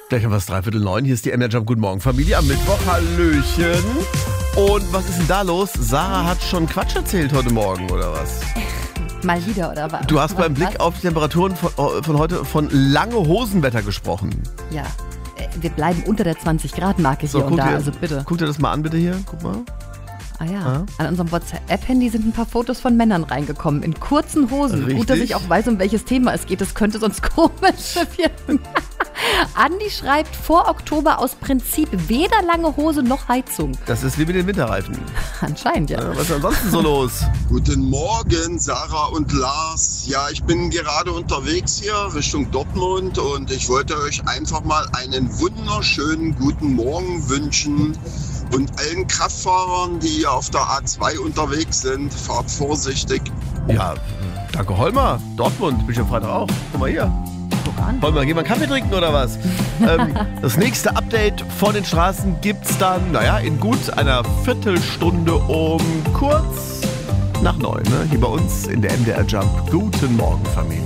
Gleich haben wir es 8:45. Hier ist die MDR Jump. Guten Morgen, Familie. Am Mittwoch. Hallöchen. Und was ist denn da los? Sarah hat schon Quatsch erzählt heute Morgen, oder was? Mal wieder, oder was? Du hast beim Blick auf die Temperaturen von heute von lange Hosenwetter gesprochen. Ja, wir bleiben unter der 20-Grad-Marke So, hier und da, also bitte. Guck dir das mal an, bitte hier. Guck mal. Ah ja, an unserem WhatsApp-Handy sind ein paar Fotos von Männern reingekommen, in kurzen Hosen. Richtig. Gut, dass ich auch weiß, um welches Thema es geht. Das könnte sonst komisch werden. Andi schreibt, vor Oktober aus Prinzip weder lange Hose noch Heizung. Das ist wie mit den Winterreifen. Anscheinend, ja. Was ist ansonsten so los? Guten Morgen, Sarah und Lars. Ja, ich bin gerade unterwegs hier Richtung Dortmund und ich wollte euch einfach mal einen wunderschönen guten Morgen wünschen. Und allen Kraftfahrern, die auf der A2 unterwegs sind, fahrt vorsichtig. Ja, danke Holmer. Dortmund, bin ich am Freitag auch. Guck mal hier. Holmer, gehen wir einen Kaffee trinken oder was? Das nächste Update von den Straßen gibt's dann, in gut einer Viertelstunde um kurz nach 9. Hier bei uns in der MDR Jump. Guten Morgen, Familie.